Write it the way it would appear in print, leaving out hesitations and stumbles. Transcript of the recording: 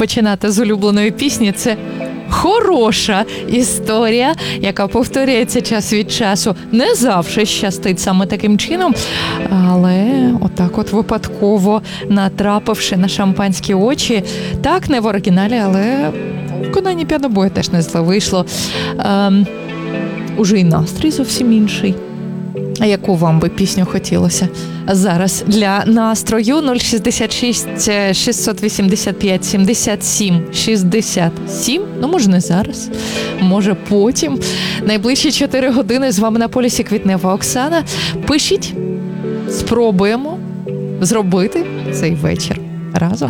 розпочинати з улюбленої пісні – це хороша історія, яка повторюється час від часу. Не завжди щастить саме таким чином, але отак от випадково натрапивши на шампанські очі, так, не в оригіналі, але в виконанні піанобоя теж не зле вийшло. Уже і настрій зовсім інший. А яку вам би пісню хотілося зараз для настрою? 066 685 77 67. Ну, може, не зараз, може потім. Найближчі 4 години з вами на полюсі Квітнева Оксана. Пишіть, спробуємо зробити цей вечір разом.